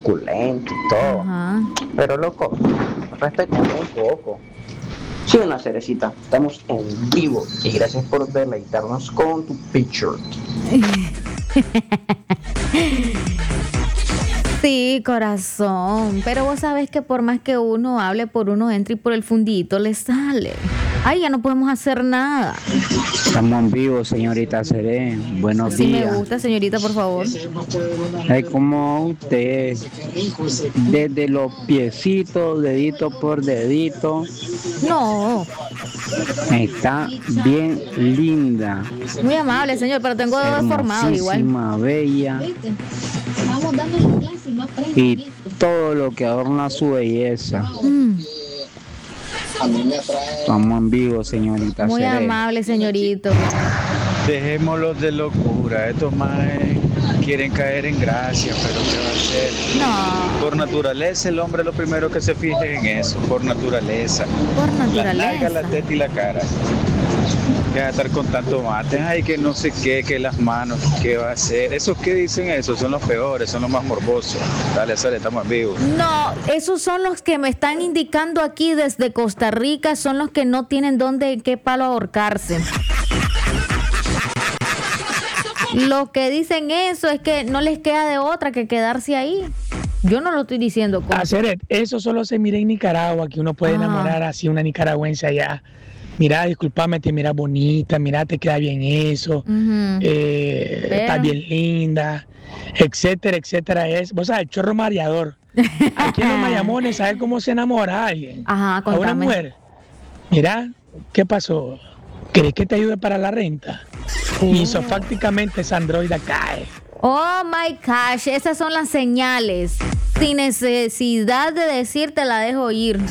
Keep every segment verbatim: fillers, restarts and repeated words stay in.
suculento y todo. Ajá. Pero loco, respetemos un poco. Sí, una cerecita, estamos en vivo y gracias por deleitarnos con tu picture. Sí, corazón, pero vos sabés que por más que uno hable, por uno entra y por el fundito le sale. Ay, ya no podemos hacer nada. Estamos en vivo, señorita Seré. Buenos Sí me días. gusta, señorita, por favor. Es como usted, desde los piecitos, dedito por dedito, No, está bien linda, muy amable, señor, pero tengo dos deformados igual. hermosísima, bella y todo lo que adorna su belleza. Mm, Estamos en vivo, señorita muy Seré. amable, señorito. Dejémoslos de locura, estos más quieren caer en gracia, pero ¿qué va a hacer? No, Por naturaleza el hombre lo primero que se fija es en eso, por naturaleza. por La nalga, naturaleza. la teta y la cara. Deja de estar con tanto mate, ay que no sé qué, que las manos, qué va a hacer. Esos que dicen eso son los peores, son los más morbosos. Dale, sale, estamos en vivo. No, esos son los que me están indicando aquí desde Costa Rica, son los que no tienen dónde, en qué palo ahorcarse. Lo que dicen eso es que no les queda de otra que quedarse ahí. Yo no lo estoy diciendo con... Hacer eso solo se mira en Nicaragua, que uno puede Ah. enamorar así a una nicaragüense allá. Mira, discúlpame, te mira bonita, mira, te queda bien eso, Ujú. eh, Pero- estás bien linda, etcétera, etcétera. Es, vos sabes, el chorro mareador. Aquí en los Mayamones, ¿sabes cómo se enamora a alguien? Ajá, A una contame. mujer. Mira, ¿qué pasó? ¿Querés que te ayude para la renta? Y isofácticamente esa androida cae. Oh my gosh, esas son las señales. Sin necesidad de decirte la dejo ir.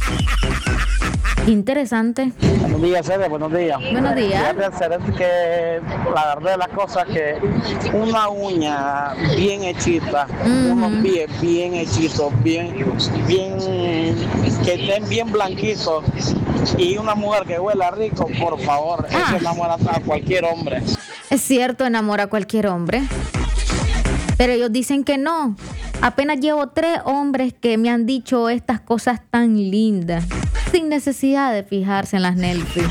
Interesante. Buenos días, Cere, buenos días. Buenos días. Fíjate, Cere, que la verdad de las cosas que una uña bien hechita, Ujú. unos pies bien hechitos, bien, bien, que estén bien blanquitos y una mujer que huela rico, por favor, Ah. eso enamora a cualquier hombre. Es cierto, enamora a cualquier hombre. Pero ellos dicen que no. Apenas llevo tres hombres que me han dicho estas cosas tan lindas, sin necesidad de fijarse en las Nelfi.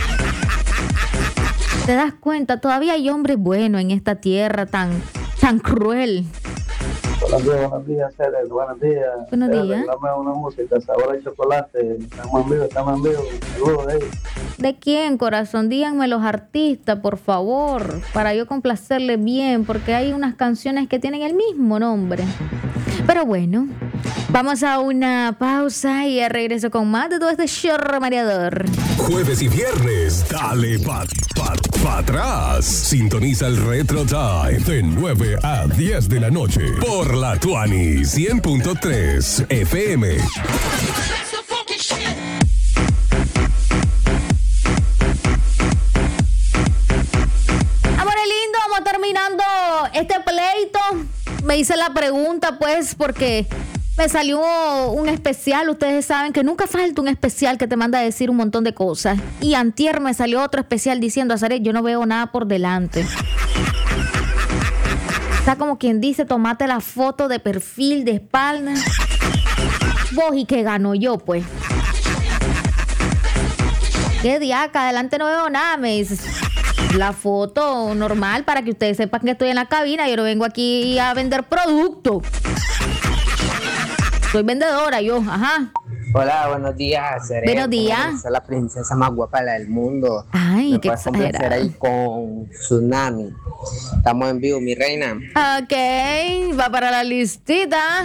¿Te das cuenta? Todavía hay hombres buenos en esta tierra tan, tan cruel. Buenos días, buenos días, Cere, buenos días. Buenos Cere, días. dame una música, sabor a chocolate, estamos en vivo, estamos en vivo, saludos de ahí. ¿De quién, corazón? Díganme los artistas, por favor, para yo complacerles bien, porque hay unas canciones que tienen el mismo nombre. Pero bueno, vamos a una pausa y ya regreso con más de todo este chorro mareador. Jueves y viernes, dale pa, pa, pa atrás. Sintoniza el Retro Time de nueve a diez de la noche por la Tuani cien punto tres F M. Amores lindo, vamos terminando este pleito. Me hice la pregunta, pues, porque me salió un especial. Ustedes saben que nunca falta un especial que te manda a decir un montón de cosas. Y antier me salió otro especial diciendo, Azaret, yo no veo nada por delante. Está como quien dice, tomate la foto de perfil, de espalda. Vos, ¿y qué gano yo, pues? ¿Qué diaca? Adelante no veo nada, me dices. La foto normal para que ustedes sepan que estoy en la cabina. Yo no vengo aquí a vender producto. Soy vendedora yo, ajá. Hola, buenos días, Seré. Buenos días. Soy la princesa más guapa del mundo. Ay, Me qué puedes complacer exagerada. ahí con Tsunami. Estamos en vivo, mi reina. Ok, va para la listita.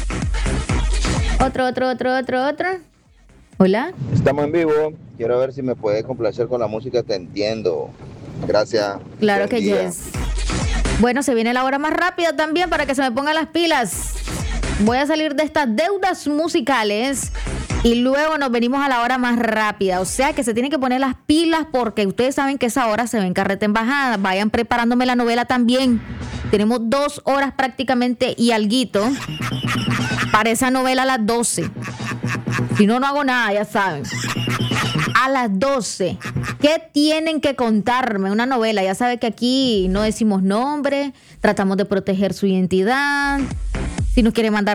Otro, otro, otro, otro, otro. Hola. Estamos en vivo. Quiero ver si me puede complacer con la música Te Entiendo. Gracias. Claro Buen que día. yes. Bueno, se viene la hora más rápida también para que se me pongan las pilas. Voy a salir de estas deudas musicales y luego nos venimos a la hora más rápida. O sea que se tienen que poner las pilas porque ustedes saben que esa hora se ven carreta en bajada. Vayan preparándome la novela también. Tenemos dos horas prácticamente y alguito para esa novela a las doce. Si no, no hago nada, ya saben. A las doce. ¿Qué tienen que contarme? Una novela. Ya sabe que aquí no decimos nombre, tratamos de proteger su identidad. Si nos quiere mandar